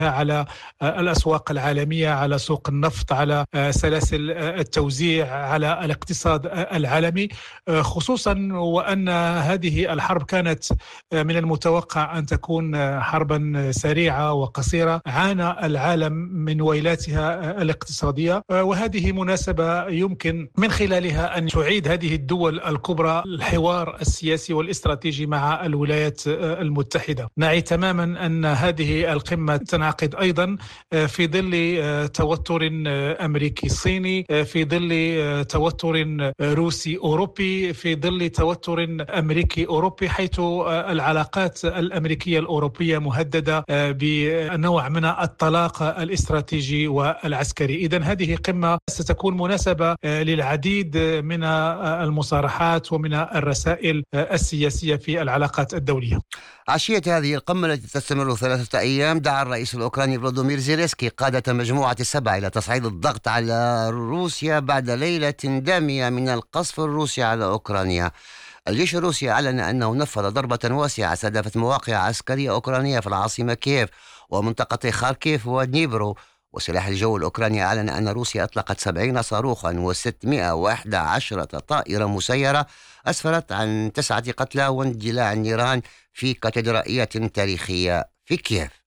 على الأسواق العالمية، على سوق النفط، على سلاسل التوزيع، على الاقتصاد العالمي، خصوصا وأن هذه الحرب كانت من المتوقع أن تكون حربا سريعة وقصيرة. عانى العالم من ويلاتها الاقتصادية، وهذه مناسبة يمكن من خلالها أن تعيد هذه الدول الكبرى الحوار السياسي والاستراتيجي مع الولايات المتحدة. نعي تماما أن هذه القمة تنعقد أيضا في ظل توتر أمريكي صيني، في ظل توتر روسي أوروبي، في ظل توتر أمريكي أوروبي، حيث العلاقات الأمريكية الأوروبية مهددة بنوع من الطلاق الاستراتيجي والعسكري. إذن هذه قمة ستكون مناسبة للعديد من المصارحات ومن الرسائل السياسية في العلاقات الدولية. عشية هذه القمة التي تستمر 3 أيام، دعا الرئيس الأوكراني فلاديمير زيلينسكي قادة مجموعة ال7 إلى تصعيد الضغط على روسيا بعد ليلة دامية من القصف الروسي على أوكرانيا. الجيش الروسي أعلن أنه نفذ ضربة واسعة استهدفت مواقع عسكرية أوكرانية في العاصمة كييف ومنطقة خاركيف ودنيبرو. وسلاح الجو الأوكراني أعلن أن روسيا أطلقت 70 صاروخا و611 طائرة مسيرة أسفرت عن 9 قتلى واندلاع النيران في كاتدرائية تاريخية في كييف.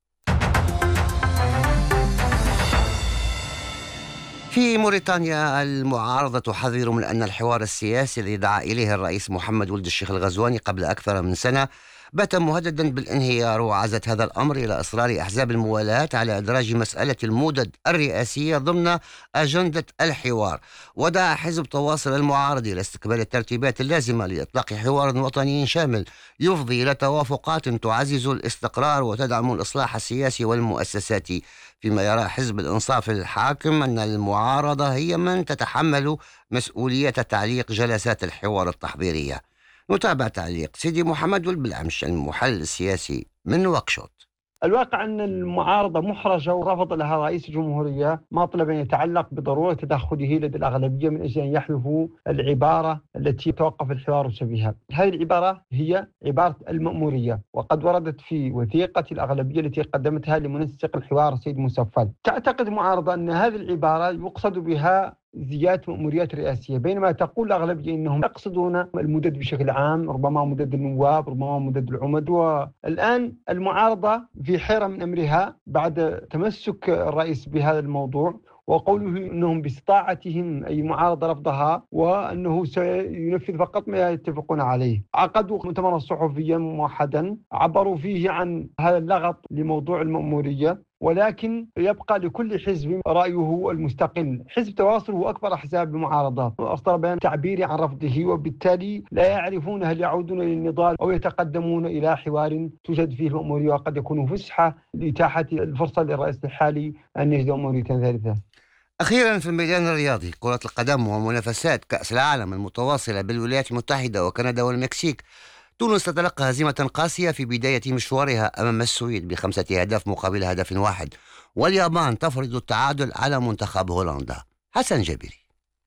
في موريتانيا المعارضة تحذر من أن الحوار السياسي الذي دعا إليه الرئيس محمد ولد الشيخ الغزواني قبل أكثر من سنة بات مهددا بالانهيار، وعزت هذا الأمر إلى إصرار أحزاب الموالاة على إدراج مسألة المودد الرئاسية ضمن أجندة الحوار. ودعا حزب تواصل المعارض إلى استكمال الترتيبات اللازمة لإطلاق حوار وطني شامل يفضي إلى توافقات تعزز الاستقرار وتدعم الإصلاح السياسي والمؤسساتي، فيما يرى حزب الإنصاف الحاكم أن المعارضة هي من تتحمل مسؤولية تعليق جلسات الحوار التحضيرية. نتابع تعليق سيدي محمد والبلعمش المحلل السياسي من نواكشوط. الواقع أن المعارضة محرجة ورفض لها رئيس الجمهورية مطلبا يتعلق بضرورة تدخله لدى الأغلبية من أجل أن يحذفوا العبارة التي توقف الحوار بسببها. هذه العبارة هي عبارة المأمورية، وقد وردت في وثيقة الأغلبية التي قدمتها لمنسق الحوار السيد مسفل. تعتقد المعارضة أن هذه العبارة يقصد بها زيادة مأموريات رئاسية، بينما تقول الأغلبية إنهم يقصدون المدد بشكل عام، ربما مدد النواب، ربما مدد العمد. والآن المعارضة في حيرة من أمرها بعد تمسك الرئيس بهذا الموضوع وقوله أنهم باستطاعتهم أي معارضة رفضها، وأنه سينفذ فقط ما يتفقون عليه. عقدوا مؤتمرا صحفيا موحدا عبروا فيه عن هذا اللغط لموضوع المأمورية، ولكن يبقى لكل حزب رأيه المستقل. حزب تواصل هو أكبر أحزاب المعارضة، أصدر بيان تعبيري عن رفضه، وبالتالي لا يعرفون هل يعودون للنضال أو يتقدمون إلى حوار توجد فيه المأمورية، وقد يكون فسحة لإتاحة الفرصة للرئيس الحالي أن يجد مأمورية ثالثة. أخيرا في الميدان الرياضي، كرة القدم ومنافسات كأس العالم المتواصلة بالولايات المتحدة وكندا والمكسيك، تونس تتلقى هزيمة قاسية في بداية مشوارها أمام السويد ب5 أهداف مقابل هدف واحد، واليابان تفرض التعادل على منتخب هولندا. حسن جابري.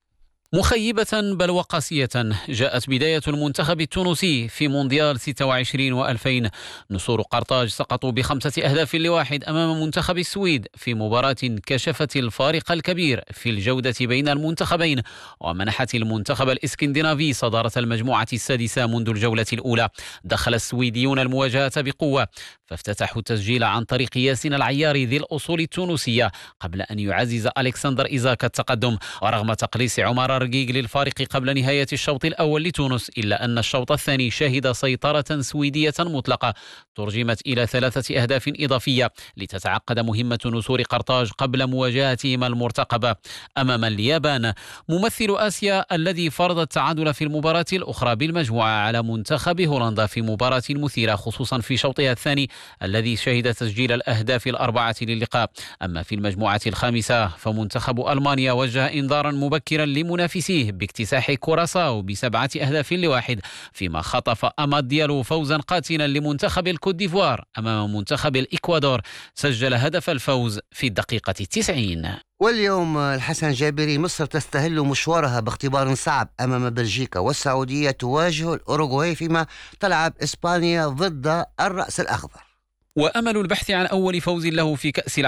مخيبة بل وقاسية جاءت بداية المنتخب التونسي في مونديال 26 و2000. نسور قرطاج سقطوا ب5 أهداف لواحد أمام منتخب السويد في مباراة كشفت الفارق الكبير في الجودة بين المنتخبين، ومنحت المنتخب الإسكندنافي صدارة المجموعة السادسة منذ الجولة الأولى. دخل السويديون المواجهة بقوة، فافتتحوا التسجيل عن طريق ياسين العياري ذي الأصول التونسية قبل أن يعزز ألكسندر إيزاك التقدم، ورغم تقليص عمر رقيق للفارق قبل نهاية الشوط الأول لتونس، إلا أن الشوط الثاني شهد سيطرة سويدية مطلقة ترجمت إلى 3 أهداف إضافية لتتعقد مهمة نسور قرطاج قبل مواجهتهم المرتقبة أمام اليابان ممثل آسيا الذي فرض التعادل في المباراة الأخرى بالمجموعة على منتخب هولندا في مباراة مثيرة، خصوصا في شوطها الثاني الذي شهد تسجيل الأهداف ال4 للقاء. أما في المجموعة الخامسة فمنتخب ألمانيا وجه إنذارا مبكرا لمنافسيه باكتساح كوراساو ب7 أهداف لواحد، فيما خطف أماد ديالو فوزا قاتلا لمنتخب الكوت ديفوار أمام منتخب الإكوادور سجل هدف الفوز في الدقيقة 90. واليوم الحسن جابري، مصر تستهل مشوارها باختبار صعب أمام بلجيكا، والسعودية تواجه الأوروغواي، فيما تلعب إسبانيا ضد الرأس الأخضر. وأمل البحث عن أول فوز له في كأس